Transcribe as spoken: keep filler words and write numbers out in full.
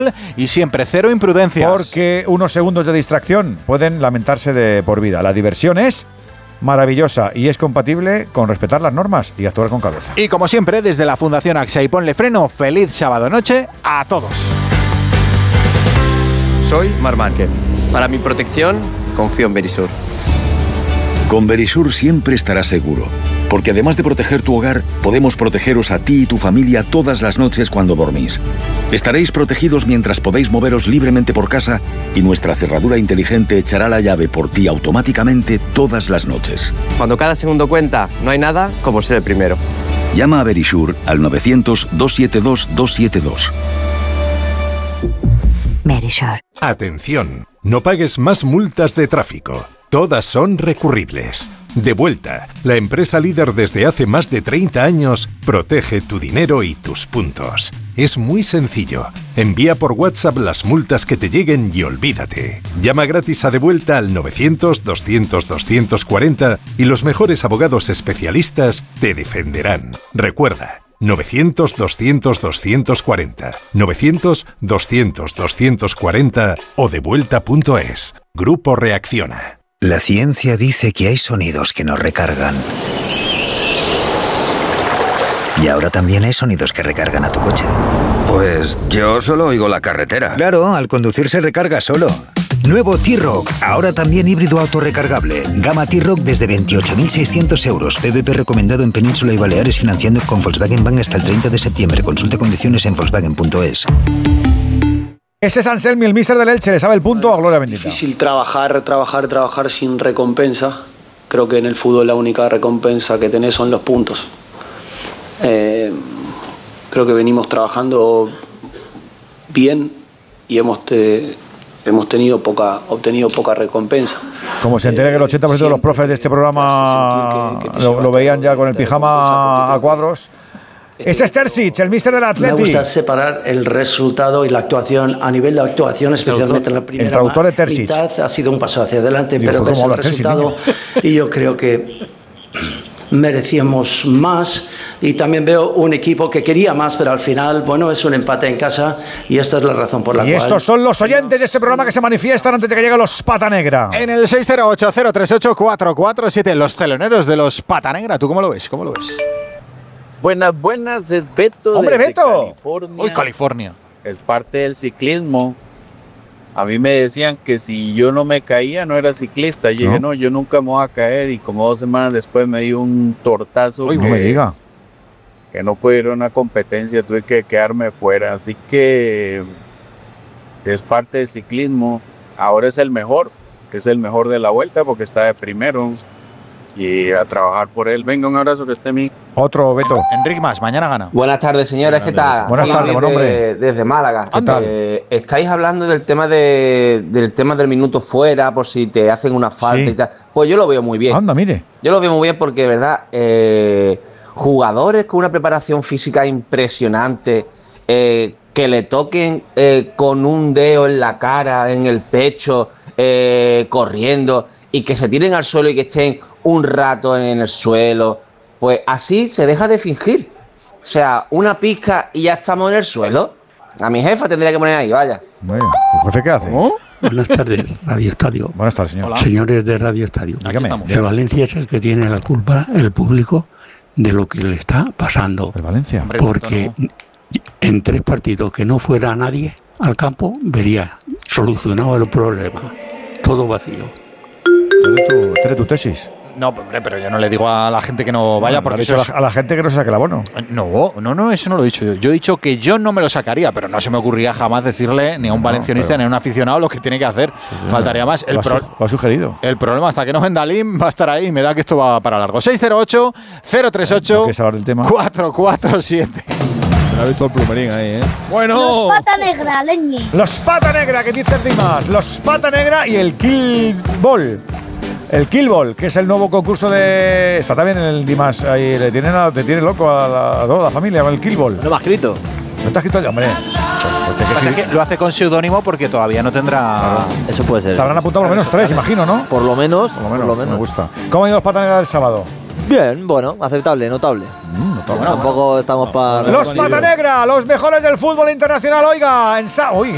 y siempre cero imprudencias. Porque unos segundos de distracción pueden lamentarse de por vida. La diversión es maravillosa y es compatible con respetar las normas y actuar con cabeza. Y como siempre, desde la Fundación A X A y Ponle Freno, feliz sábado noche a todos. Soy Marc Márquez. Para mi protección, confío en Verisur. Con Verisur siempre estarás seguro, porque además de proteger tu hogar, podemos protegeros a ti y tu familia todas las noches cuando dormís. Estaréis protegidos mientras podéis moveros libremente por casa y nuestra cerradura inteligente echará la llave por ti automáticamente todas las noches. Cuando cada segundo cuenta, no hay nada como ser el primero. Llama a Verisur al novecientos, doscientos setenta y dos, doscientos setenta y dos. Verisur. Atención, no pagues más multas de tráfico. Todas son recurribles. Devuelta, la empresa líder desde hace más de treinta años, protege tu dinero y tus puntos. Es muy sencillo. Envía por WhatsApp las multas que te lleguen y olvídate. Llama gratis a Devuelta al novecientos, doscientos, doscientos cuarenta y los mejores abogados especialistas te defenderán. Recuerda, novecientos, doscientos, doscientos cuarenta, novecientos, doscientos, doscientos cuarenta o devuelta punto es. Grupo Reacciona. La ciencia dice que hay sonidos que nos recargan. Y ahora también hay sonidos que recargan a tu coche. Pues yo solo oigo la carretera. Claro, al conducir se recarga solo. Nuevo T-Roc, ahora también híbrido autorrecargable. Gama T-Roc desde veintiocho mil seiscientos euros. P V P recomendado en Península y Baleares financiando con Volkswagen Bank hasta el treinta de septiembre. Consulte condiciones en volkswagen punto es. Ese es Anselmi, el míster del Elche, le sabe el punto a gloria bendita. Difícil trabajar, trabajar, trabajar sin recompensa. Creo que en el fútbol la única recompensa que tenés son los puntos. Eh, creo que venimos trabajando bien y hemos, te, hemos tenido poca, obtenido poca recompensa. Como se entere que el ochenta por ciento de los profes de este programa que, que lo, lo veían ya con el pijama a cuadros. Ese es Terzic, el míster del Atleti. Me gusta separar el resultado y la actuación. A nivel de actuación, especialmente en la primera el traductor de Terzic. mitad, ha sido un paso hacia adelante, Dijo, pero ves el resultado Terzic, y yo creo que merecíamos más. Y también veo un equipo que quería más, pero al final, bueno, es un empate en casa y esta es la razón por la y cual... Y estos son los oyentes de este programa que se manifiestan antes de que lleguen los Pata Negra. En el seis cero ocho, cero tres ocho, cuatro cuatro siete, los teloneros de los Pata Negra. ¿Tú cómo lo ves? ¿Cómo lo ves? Buenas, buenas, es Beto. ¡Hombre, desde Beto! California. Uy, California. Es parte del ciclismo. A mí me decían que si yo no me caía no era ciclista. Yo ¿No? dije, no, yo nunca me voy a caer. Y como dos semanas después me dio un tortazo. Uy, que, no me diga. Que no pude ir a una competencia, tuve que quedarme fuera. Así que es parte del ciclismo. Ahora es el mejor, que es el mejor de la vuelta porque está de primero. Y a trabajar por él. Venga, un abrazo, que esté mi. Otro, Beto. Enrique Más, mañana gana. Buenas tardes, señores, ¿qué tal? Buenas tardes, buen hombre. Desde Málaga. ¿Qué tal? Eh, estáis hablando del tema de, del tema del minuto fuera, por si te hacen una falta Sí. y tal. Pues yo lo veo muy bien. Anda, mire. Yo lo veo muy bien porque, de verdad, eh, jugadores con una preparación física impresionante, eh, que le toquen eh, con un dedo en la cara, en el pecho, eh, corriendo, y que se tiren al suelo y que estén un rato en el suelo, pues así se deja de fingir. O sea, una pizca y ya estamos en el suelo. A mi jefa tendría que poner ahí, vaya. Bueno, ¿el jefe qué hace? ¿Oh? Buenas tardes, Radio Estadio. Buenas tardes, señor. Hola. Señores de Radio Estadio. Dígame. El Valencia es el que tiene la culpa, el público, de lo que le está pasando. El Valencia. Porque en tres partidos que no fuera nadie al campo, vería solucionado el problema. Todo vacío. ¿Tienes tu tesis? No, hombre, pero yo no le digo a la gente que no vaya, No, porque no eso ha es... dicho a la, a la gente que no se saque el abono. No, no, no, eso no lo he dicho yo. Yo he dicho que yo no me lo sacaría, pero no se me ocurriría jamás decirle ni a un No, valencianista pero- ni a un aficionado lo que tiene que hacer. Sí, sí, Faltaría más. El, lo, ha pro- su- lo ha sugerido. el problema, hasta que no venda Lim, va a estar ahí y me da que esto va para largo. seis cero ocho, cero tres ocho, ¿No quieres hablar del tema? cuatro cuatro siete. Ha visto el plumerín ahí, ¿eh? Bueno. Los Pata Negra, leñe. Los Pata Negra, que dice el Dimas. Los Pata Negra y el Kill Ball. El Kill Ball, que es el nuevo concurso de... Está también en el Dimas. Ahí le tienen a, te tiene loco a, la, a toda la familia con el Kill Ball. ¿No me ha escrito? ¿No te has escrito ya, hombre? Pues te Pasa que lo hace con seudónimo porque todavía no tendrá... Eso puede ser. Se habrán apuntado por lo menos tres, imagino, ¿no? Por lo menos, Por lo menos, me gusta. ¿Cómo han ido los Pata Negra del sábado? Bien, bueno, aceptable, notable. Mm, notable. Tampoco estamos para... Los Pata Negra, los mejores del fútbol internacional, oiga, en sa... Uy,